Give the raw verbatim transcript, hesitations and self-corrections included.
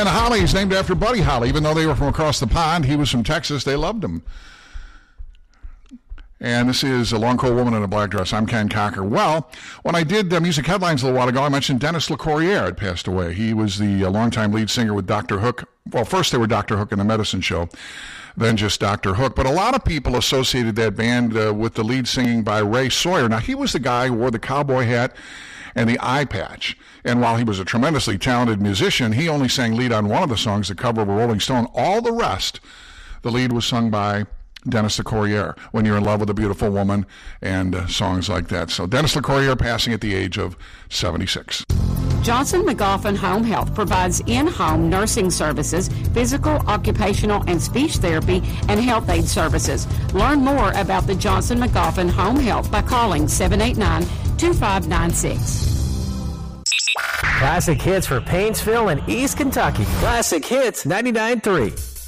And Holly is named after Buddy Holly. Even though they were from across the pond, he was from Texas. They loved him. And this is A Long Cold Woman in a Black Dress. I'm Ken Cocker. Well, when I did uh, Music Headlines a little while ago, I mentioned Dennis LeCourrier had passed away. He was the uh, longtime lead singer with Doctor Hook. Well, first they were Doctor Hook and the Medicine Show, then just Doctor Hook. But a lot of people associated that band uh, with the lead singing by Ray Sawyer. Now, he was the guy who wore the cowboy hat and the eye patch. And while he was a tremendously talented musician, he only sang lead on one of the songs, the cover of a Rolling Stone. All the rest, the lead was sung by Dennis LeCourrier, When You're in Love with a Beautiful Woman, and uh, songs like that. So Dennis LeCourrier passing at the age of seventy-six. Johnson McGoffin Home Health provides in-home nursing services, physical, occupational, and speech therapy, and health aid services. Learn more about the Johnson McGoffin Home Health by calling seven eight nine, two five nine six. Classic hits for Painesville and East Kentucky. Classic Hits ninety-nine point three.